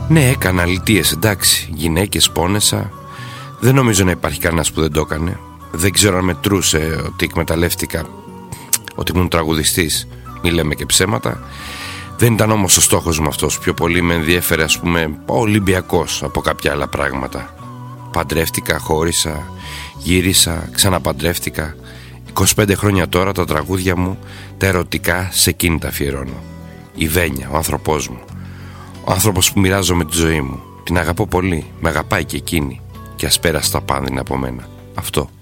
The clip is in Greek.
Ναι, έκανα αλητίες, εντάξει. Γυναίκες πόνεσα. Δεν νομίζω να υπάρχει κανένας που δεν το έκανε. Δεν ξέρω αν μετρούσε ότι εκμεταλλεύτηκα ότι ήμουν τραγουδιστής. Μη λέμε και ψέματα. Δεν ήταν όμως ο στόχος μου αυτός. Πιο πολύ με ενδιέφερε, ας πούμε, ο Ολυμπιακός από κάποια άλλα πράγματα. Παντρεύτηκα, χώρισα, γύρισα, ξαναπαντρεύτηκα. 25 χρόνια τώρα τα τραγούδια μου, τα ερωτικά, σε εκείνη τα αφιερώνω. Η Βένια, ο άνθρωπός μου. Ο άνθρωπος που μοιράζομαι τη ζωή μου. Την αγαπώ πολύ, με αγαπάει και εκείνη. Και ας πέρασε τα πάνδυνα από μένα. Αυτό.